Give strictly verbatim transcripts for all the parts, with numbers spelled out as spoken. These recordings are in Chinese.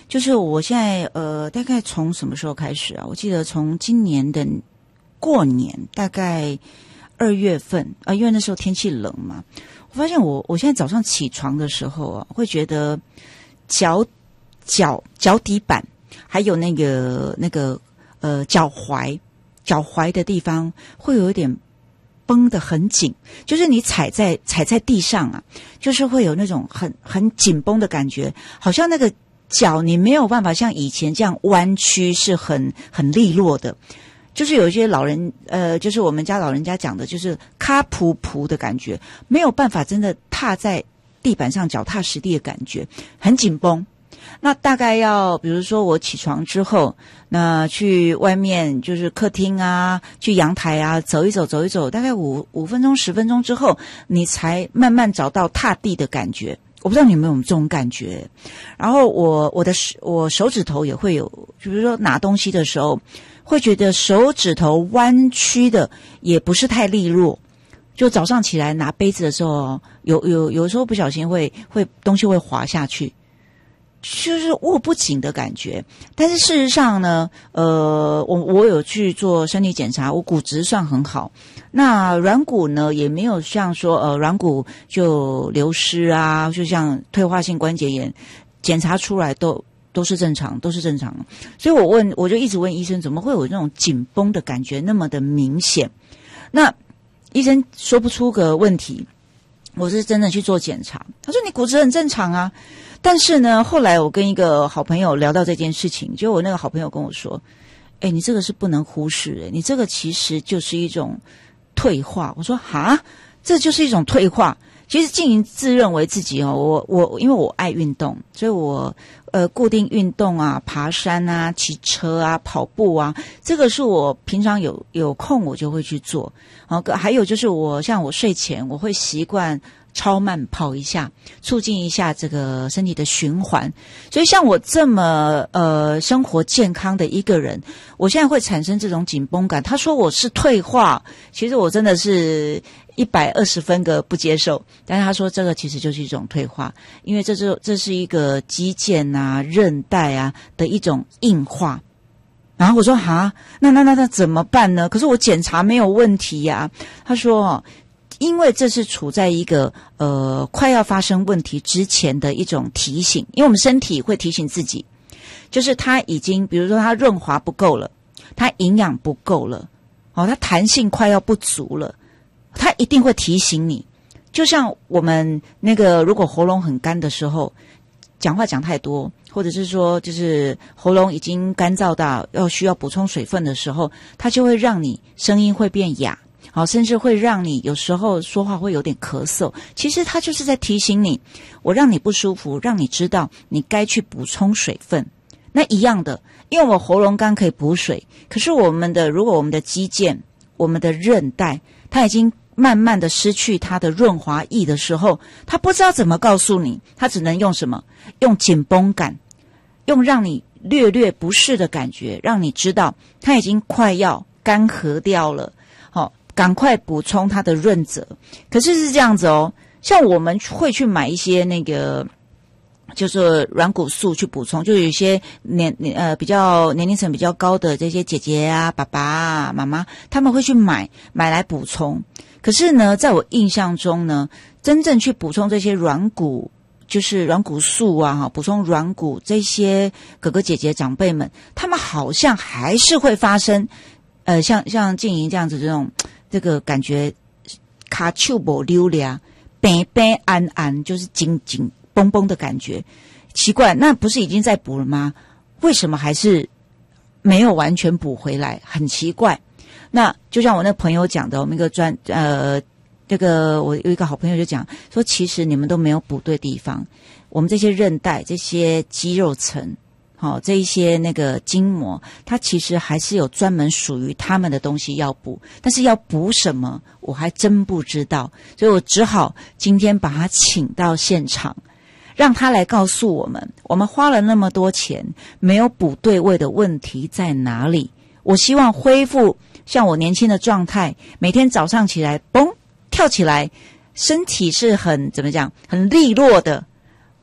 就是我现在呃，大概从什么时候开始啊？我记得从今年的过年，大概二月份啊、呃，因为那时候天气冷嘛，我发现我我现在早上起床的时候啊，会觉得脚脚脚底板还有那个那个呃脚踝脚踝的地方会有一点绷得很紧，就是你踩在踩在地上啊，就是会有那种很很紧绷的感觉，好像那个脚你没有办法像以前这样弯曲，是很很利落的。就是有一些老人，呃，就是我们家老人家讲的，就是卡噗噗的感觉，没有办法真的踏在地板上脚踏实地的感觉，很紧绷。那大概要，比如说我起床之后，那去外面就是客厅啊，去阳台啊，走一走，走一走，大概五五分钟、十分钟之后，你才慢慢找到踏地的感觉。我不知道你有没有这种感觉。然后我我的我手指头也会有，比如说拿东西的时候，会觉得手指头弯曲的也不是太利落。就早上起来拿杯子的时候，有有有时候不小心会会东西会滑下去。就是握不紧的感觉，但是事实上呢，呃，我我有去做身体检查，我骨质算很好，那软骨呢也没有像说呃软骨就流失啊，就像退化性关节炎，检查出来都都是正常，都是正常。所以我问，我就一直问医生，怎么会有那种紧绷的感觉那么的明显？那医生说不出个问题，我是真的去做检查，他说你骨质很正常啊。但是呢，后来我跟一个好朋友聊到这件事情，就我那个好朋友跟我说，哎，你这个是不能忽视，哎，你这个其实就是一种退化。我说哈，这就是一种退化。其实静莹自认为自己哦，我我因为我爱运动，所以我呃固定运动啊，爬山啊，骑车啊，跑步啊，这个是我平常有有空我就会去做。然后还有就是我像我睡前我会习惯超慢跑一下，促进一下这个身体的循环。所以像我这么呃生活健康的一个人，我现在会产生这种紧绷感。他说我是退化，其实我真的是一百二十分个不接受。但是他说这个其实就是一种退化，因为这是这是一个肌腱啊、韧带啊的一种硬化。然后我说哈，那那那那怎么办呢？可是我检查没有问题呀、啊。他说哦，因为这是处在一个呃快要发生问题之前的一种提醒，因为我们身体会提醒自己，就是它已经，比如说它润滑不够了，它营养不够了，哦，它弹性快要不足了，它一定会提醒你。就像我们那个如果喉咙很干的时候，讲话讲太多，或者是说就是喉咙已经干燥到要需要补充水分的时候，它就会让你声音会变哑。好，甚至会让你有时候说话会有点咳嗽，其实它就是在提醒你，我让你不舒服，让你知道你该去补充水分。那一样的，因为我喉咙干可以补水，可是我们的如果我们的肌腱、我们的韧带，它已经慢慢的失去它的润滑液的时候，它不知道怎么告诉你，它只能用什么？用紧绷感，用让你略略不适的感觉，让你知道它已经快要干涸掉了。好，赶快补充它的润泽。可是是这样子哦，像我们会去买一些那个就是软骨素去补充，就有一些年呃比较年龄层比较高的这些姐姐啊、爸爸啊、妈妈，他们会去买买来补充。可是呢，在我印象中呢，真正去补充这些软骨，就是软骨素啊，哈，补充软骨这些哥哥姐姐长辈们，他们好像还是会发生，呃，像像静莹这样子这种这个感觉，卡丘不溜俩，白白安安，就是紧紧绷绷的感觉。奇怪，那不是已经在补了吗？为什么还是没有完全补回来？很奇怪。那就像我那朋友讲的，我们一个专呃，这个我有一个好朋友就讲说，其实你们都没有补对地方。我们这些韧带、这些肌肉层，好、哦，这一些那个筋膜，它其实还是有专门属于他们的东西要补，但是要补什么，我还真不知道，所以我只好今天把他请到现场，让他来告诉我们，我们花了那么多钱，没有补对位的问题在哪里。我希望恢复像我年轻的状态，每天早上起来，嘣，跳起来，身体是很怎么讲，很利落的，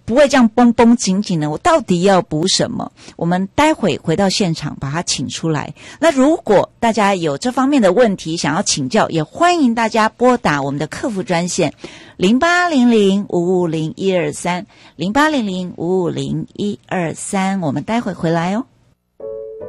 不会这样绷绷紧紧的，我到底要补什么？我们待会回到现场把他请出来。那如果大家有这方面的问题想要请教，也欢迎大家拨打我们的客服专线零八零零五五零一二三零八零零五五零一二三，我们待会回来哦。